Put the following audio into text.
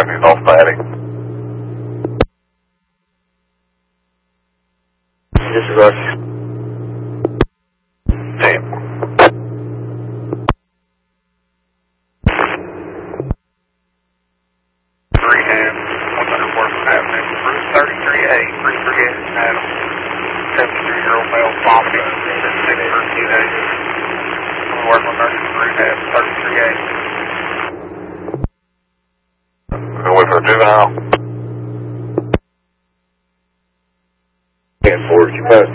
Avenue, North Patty. Disregard. 10. Rehab, 100 Worth Avenue, Route 33A, Brigade, Adam. 72-year-old male vomiting, 6 for 2 days. Work on nurses rehab, 33A. Go wait for a juvenile. 10-4, you pass